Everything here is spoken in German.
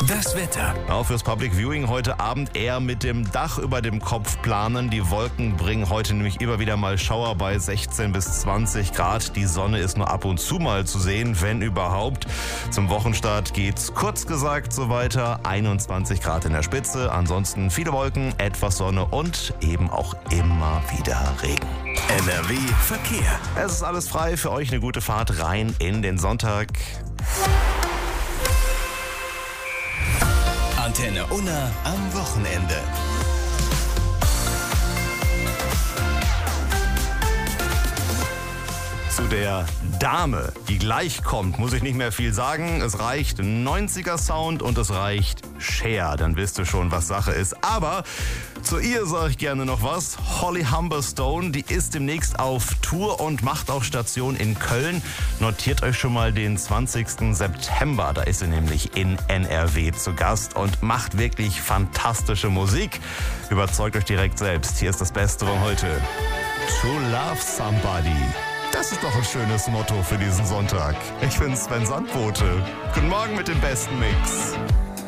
Das Wetter. Auch fürs Public Viewing heute Abend eher mit dem Dach über dem Kopf planen. Die Wolken bringen heute nämlich immer wieder mal Schauer bei 16 bis 20 Grad. Die Sonne ist nur ab und zu mal zu sehen, wenn überhaupt. Zum Wochenstart geht's kurz gesagt so weiter. 21 Grad in der Spitze. Ansonsten viele Wolken, etwas Sonne und eben auch immer wieder Regen. NRW Verkehr. Es ist alles frei, für euch eine gute Fahrt rein in den Sonntag. Antenne Unna am Wochenende. Zu der Dame, die gleich kommt, muss ich nicht mehr viel sagen. Es reicht 90er Sound und es reicht Cher. Dann wisst ihr schon, was Sache ist. Aber zu ihr sage ich gerne noch was. Holly Humberstone, die ist demnächst auf Tour und macht auch Station in Köln. Notiert euch schon mal den 20. September. Da ist sie nämlich in NRW zu Gast und macht wirklich fantastische Musik. Überzeugt euch direkt selbst. Hier ist das Beste von heute. To love somebody. Das ist doch ein schönes Motto für diesen Sonntag. Ich bin Sven Sandbote. Guten Morgen mit dem besten Mix.